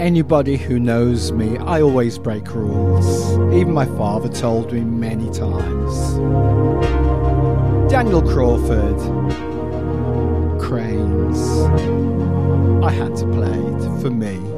Anybody who knows me, I always break rules. Even my father told me many times. Daniel Crawford. Cranes. I had to play it for me.